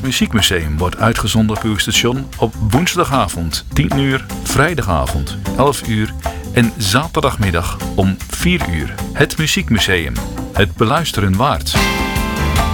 Muziekmuseum wordt uitgezonden op uw station op woensdagavond 10 uur, vrijdagavond 11 uur en zaterdagmiddag om 4 uur. Het Muziekmuseum. Het beluisteren waard.